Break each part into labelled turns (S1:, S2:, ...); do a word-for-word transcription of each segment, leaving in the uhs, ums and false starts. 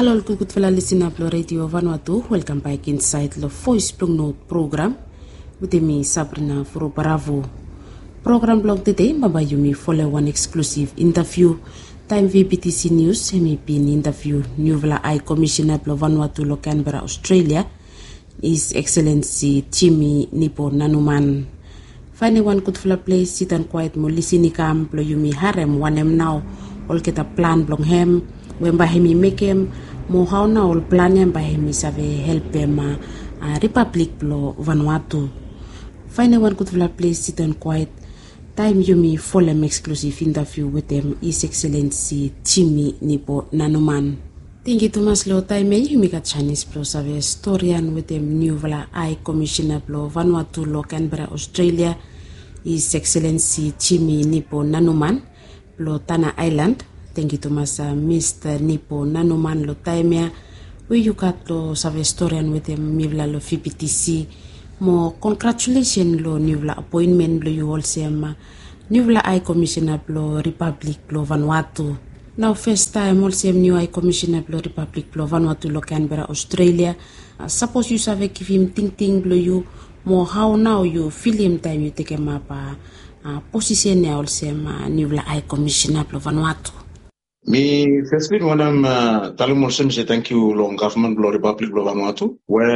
S1: Hello, good fella listener to Radio Vanuatu. Welcome back inside the Voice Blog Note program with me Sabrina Furo Bravo. Program blog today, mabayo mi follow one exclusive interview. Time V B T C News, me pin interview New Vla High Commissioner of Vanuatu lo Canberra, Australia, His Excellency Jimmy Nipo Nanuman. Find one good fella place, sit and quiet mo listen kam blo yumi harem wanem now. All get a plan blong hem. When by him make him mo how na all plan him by him is have help him uh, uh, Republic blo Vanuatu. Find one good fella place, sit and quiet. Time you me follow an exclusive interview with them, His Excellency Jimmy Nipo Nanuman. Thank you too much lo time you make a Chinese plus have a historian with them New Vla High Commissioner blo Vanuatu lo Canberra, Australia, His Excellency Jimmy Nipo Nanuman blo Tana Island. Thank you too much uh, Mister Nipo Nanuman lo time we you got lo have a historian with them Mivla lo V B T C. Mo congratulations lo New Vla appointment lo you all same New Vla High Commissioner lo Republic lo Vanuatu. Now first time all same new High Commissioner lo Republic lo Vanuatu lo Canberra, Australia. Uh, suppose you have give him ting ting lo you mo how now you feel him time you take him up uh, uh, position all same uh, New Vla High Commissioner lo Vanuatu.
S2: Me firstly madam uh, talum also say thank you long government lo Republic lo Vanuatu where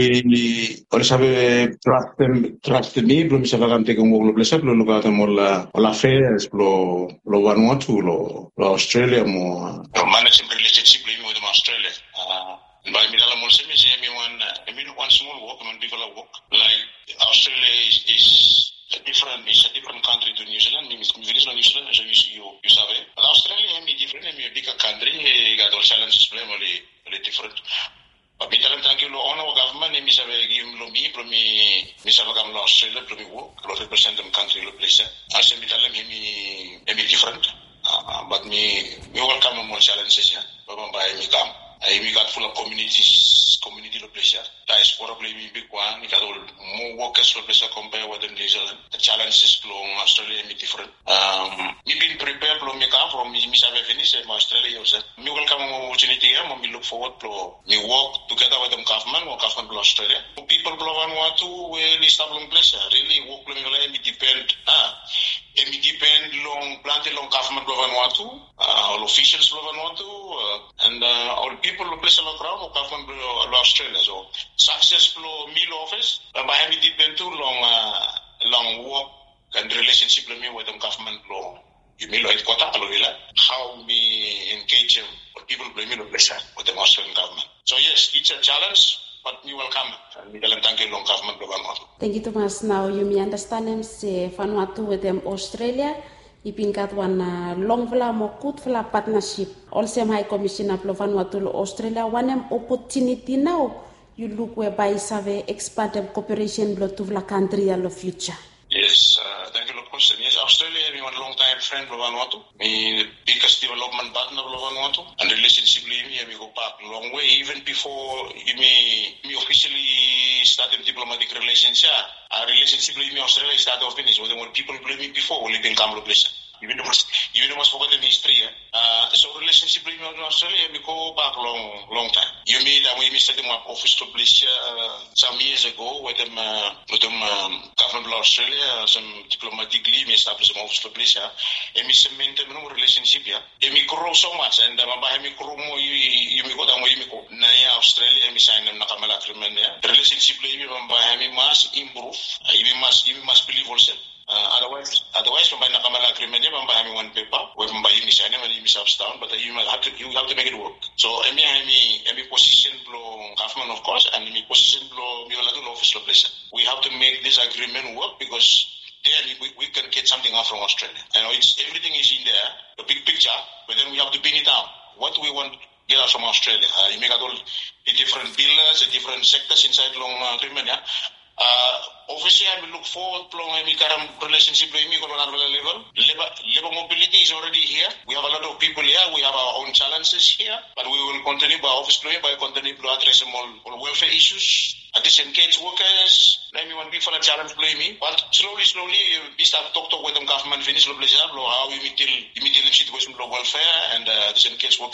S2: we we have trust them trust me lo mi sa vakam te ko lo blesa lo lugar mo la la affairs lo lo Vanuatu lo lo Australia mo managing relationship lo with Australia uh by me la mo say me say me one me one small work man people work like Australia is, is a different is a different country to New Zealand. Me is New Zealand so you you sabe Australia is different, is a bigger country, got all challenges, really, really different. But me thank you, honor government, me sabe give me, pro me, me sabe come Australia, pro me work, pro represent them country, lo place. I say me tell them me, me different. Uh, but me, me welcome more challenges, yeah. But by me come, I me got full of communities, community lo place. Diaspora play me big one. Me got all more workers lo place compare with New Zealand. The challenges from Australia me different. Um, me been prepared lo me come from me, me sabe finish in Australia also. Me welcome more opportunity here. Me look forward to me work together with them government or government of Australia. People blow Vanuatu will establish place. Really work lo me depend. Ah, me depend long planted long government of Vanuatu, uh, all officials of Vanuatu, uh, and uh, all people who place all around or government of Australia. So success flow meal office, uh, by me depend too long, uh, long work and relationship with me with them government law. You mean like what how me engage them or people blame me place with the Australian government. So yes, it's a challenge. But you welcome and we thank you long government of Vanuatu.
S1: Thank you Thomas. Now you may understand them say Vanuatu with them Australia. You been got one uh, long vla mo good vla partnership. Also High Commissioner of Vanuatu Australia one opportunity now you look whereby have expanded cooperation to vla country in the future.
S2: Yes, uh, thank you, question. Yes, Australia, me one long time friend of Vanuatu. Me biggest development partner of Vanuatu. And relationship me, me go back a long way. Even before me, me officially started diplomatic relations, yeah. Our relationship with me, Australia started off finish. When people blame me before, we been come to place. Even the most, even the most forgotten history, yeah. Uh, so relationship with me in Australia, we go back long, long time. You mean that we started my office to place uh, some years ago with them, uh, with them um, government of Australia, some diplomatically, we established some office to place, yeah. And we maintain no relationship, yeah. And we grow so much, and uh, we grow more. You, you, you go down where you go. Now, yeah, Australia, we sign them nakamala agreement, yeah. The relationship, we must improve. We must, we must believe also. Uh, otherwise, otherwise, when by nakamala agreement, you have one paper, when by you sign them, you miss down, but you have to, you have to make it work. So, I mean, I mean, I position blow government, of course, and I mean, position blow, we will office place. We have to make this agreement work because then we, we can get something out from Australia. You know, it's everything is in there, the big picture, but then we have to pin it down. What do we want to get out from Australia? Uh, you make all the different pillars, the different sectors inside long uh, agreement, yeah. Uh, obviously, I will look forward to a current relationship with me on another level. Labor, labor mobility is already here. We have a lot of people here. We have our own challenges here, but we will continue by office play by continue to address all, all welfare issues. At this engage workers, let me one big for a challenge play me. But slowly, slowly, we start talk talk with them government finish the place how we deal, we deal in situation of welfare and uh, this engage workers.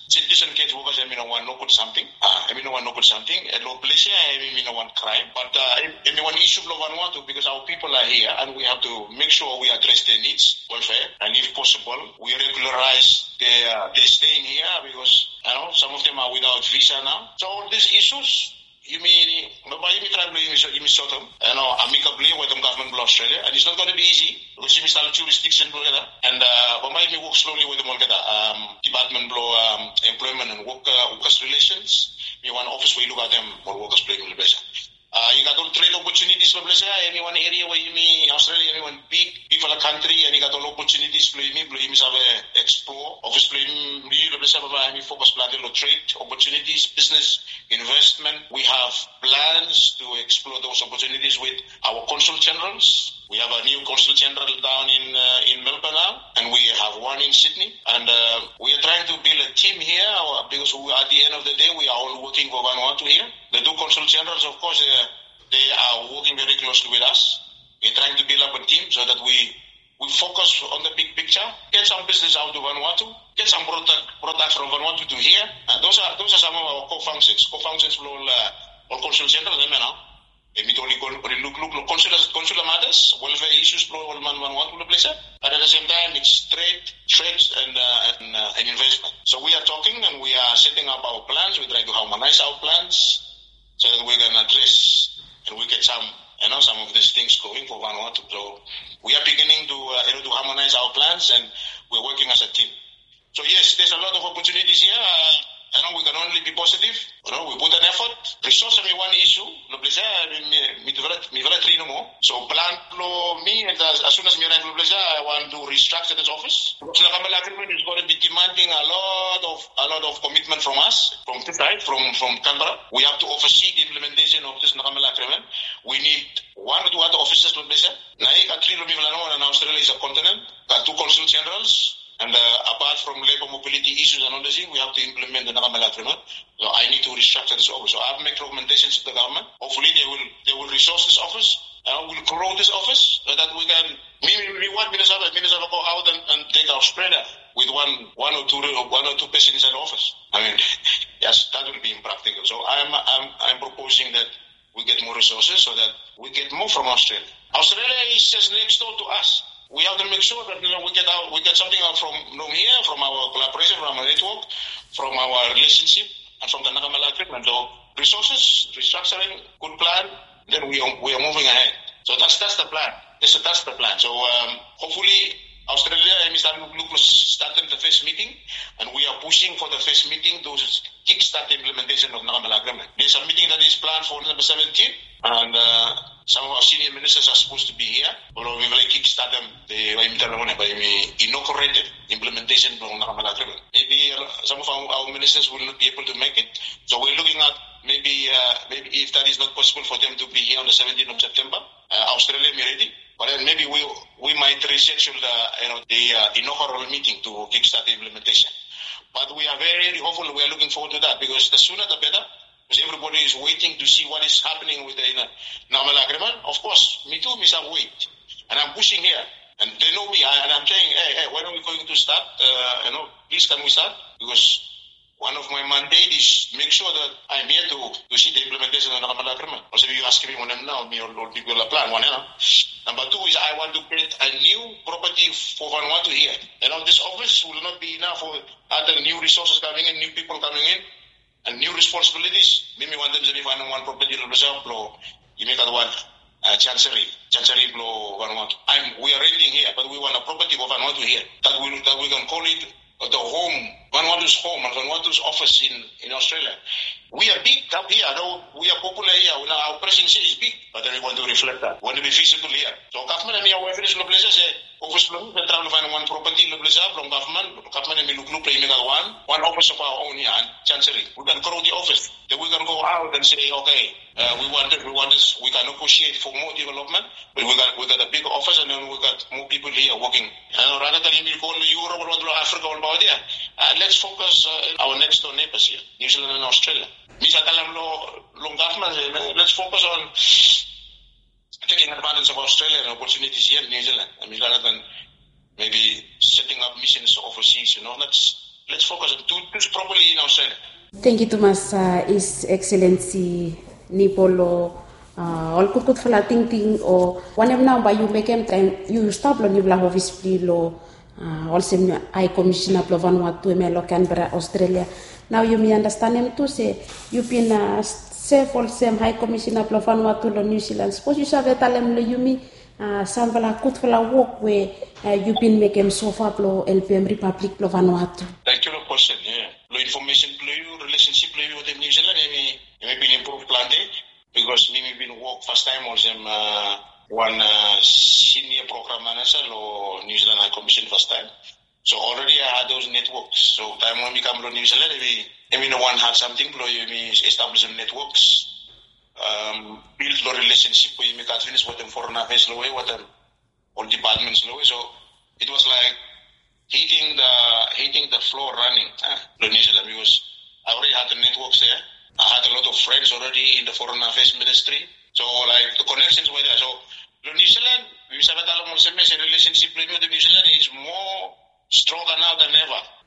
S2: citizen case workers, I mean, one no good something. I mean, one no good something. A low place, I mean, one crime. But I mean, one issue of Vanuatu because our people are here and we have to make sure we address their needs, welfare, and if possible, we regularize their, their staying here because, you know, some of them are without visa now. So all these issues, you mean, maybe try to you sort them, you know, amicably with the government of Australia, and it's not going to be easy because you start jurisdiction together, and uh, maybe work slowly with them all together. Um, department blow um, employment and work uh, workers relations. We want office where you look at them or workers play in the place. Uh, you got all trade opportunities for place. Any one area where you mean Australia, any one big, big for the country, and you got all opportunities for me. Play me have explore. Office play me. The place have me focus plan on trade opportunities, business, investment. We have plans to explore those opportunities with our consul generals. We have a new consul general down in uh, in Melbourne now, and we have one in Sydney. And uh, we are trying to build a team here because we, at the end of the day, we are all working for Vanuatu here. The two consul generals, of course, uh, they are working very closely with us. We're trying to build up a team so that we we focus on the big picture, get some business out of Vanuatu, get some product products from Vanuatu to here. Uh, those are those are some of our co-functions. Co-functions for all, uh, all consul generals, you know. We don't look look consular consular matters, welfare issues, for all man Vanuatu place. But at the same time, it's trade, trade and uh, and, uh, and investment. So we are talking and we are setting up our plans. We try to harmonize our plans so that we can address and we get some, you know, some of these things going for Vanuatu. So we are beginning to uh, you know, to harmonize our plans and we're working as a team. So yes, there's a lot of opportunities here. Uh, I know we can only be positive. You know, we put an effort. Resource is one issue. No place, me very three no more. So plan me as, as soon as me arrive no place, I want to restructure this office. So the Kamala agreement is going to be demanding a lot of a lot of commitment from us, from this side, from from Canberra. We have to oversee the implementation of this Kamala agreement. We need one or two other officers no place. Now, country no and Australia is a continent. Got two consul generals. And uh, apart from labor mobility issues and all this, we have to implement the Nagamela agreement. So I need to restructure this office. So I have made recommendations to the government. Hopefully they will they will resource this office. Uh, we'll grow this office so that we can. Maybe we want Minnesota, Minnesota go out and, and take Australia with one one or two one or two persons in the office. I mean, yes, that will be impractical. So I'm I'm I'm proposing that we get more resources so that we get more from Australia. Australia is just next door to us. We have to make sure that you know we get out, we get something out from, from here, from our collaboration, from our network, from our relationship, and from the Nagamela agreement. So resources, restructuring, good plan. Then we are we are moving ahead. So that's that's the plan. That's that's the plan. So um, hopefully Australia and Mister Lucas started the first meeting, and we are pushing for the first meeting to kickstart the implementation of Nagamela agreement. There's a meeting that is planned for November seventeenth, and uh, some of our senior ministers are supposed to be here. But we will kickstart them. They inaugurate the implementation of Nagamela agreement. Maybe uh, some of our, our ministers will not be able to make it. So we're looking at maybe uh, maybe if that is not possible for them to be here on the seventeenth of September, uh, Australia be ready. But then maybe we we might reschedule the you know the uh, inaugural meeting to kickstart the implementation. But we are very hopeful. We are looking forward to that because the sooner the better. Because everybody is waiting to see what is happening with the you know, Nagamela agreement. Of course, me too, Mister Wait, and I'm pushing here, and they know me, and I'm saying, hey, hey, when are we going to start? Uh, you know, please can we start? Because one of my mandate is make sure that I'm here to, to see the implementation of the Nagamela agreement. Also, you ask me one now, me or people a plan one. You know? Number two is I want to create a new property for Vanuatu here. You know, this office will not be enough for other new resources coming in, new people coming in. And new responsibilities, maybe one them if I know one property represent blow, you make that one uh, chancery, chancery blow Vanuatu. I'm we are renting here, but we want a property of Vanuatu here that we that we can call it the home, Vanuatu's home and Vanuatu's office in, in Australia. We are big up here, though we are popular here. Now our presence here is big, but then we want to reflect that. We want to be visible here. So government and me our office places say office plan we try to find one property place from government. Government and me look look play make one one office of our own here and chancery. We can grow the office. Then we can go out and say, okay, uh, we want this, we want this. We can negotiate for more development, but we got we got a big office and then we got more people here working. Uh, rather than me go to Europe or Africa or there, uh, let's focus uh, our next door neighbors here, New Zealand and Australia. Let's focus on taking advantage of Australia and opportunities here in New Zealand. I mean, rather than maybe setting up missions overseas, you know, let's let's focus on two things properly in Australia.
S1: Thank you, Thomas, uh, His Excellency Nipolo. Uh, all kut fala ting ting o wanem na ba you make em time you stop lo ni bla office pli lo uh, all sem I commissioner plo Vanuatu me lo Canberra Australia. Now you me understand him to say you been uh, safe all sem high commissioner plo Vanuatu lo New Zealand. Suppose you save talem lo you me uh, sam vala kut fala work where uh, you been make em so far plo L P M Republic plo Vanuatu.
S2: Thank you for question. Yeah. Lo information plo you relationship plo you with New Zealand me me been improved planted. Because me been work first time was um, uh, one uh, senior program manager or New Zealand High Commission first time. So already I had those networks. So time when we come to New Zealand, we I mean one had something, we establish some networks, um, build the relationship with me can't finish what them foreign affairs law, what them all departments law. So it was like hitting the hitting the floor running, huh, the New Zealand because I already had the networks there. I had a lot of friends already in the Foreign Affairs Ministry. So, like, the connections were there. So, the New Zealand, we said that the relationship with New Zealand is more stronger now than ever.